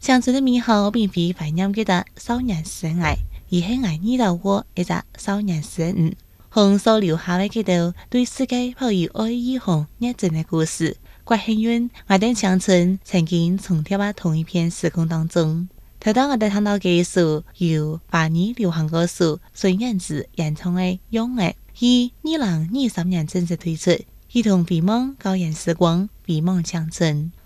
鄉村的美好並非懷念嗰個少年時愛，而係愛遇到過一個少年時人，從所留下嘅嗰條對世界抱有愛與和熱情嘅故事。怪幸運，我哋鄉村曾經重疊喺同一片時空當中。頭當我哋聽到嘅首由華語流行歌手孫燕姿演唱嘅《勇愛》，於2023年正式推出，兒童回望校園時光，回望鄉村。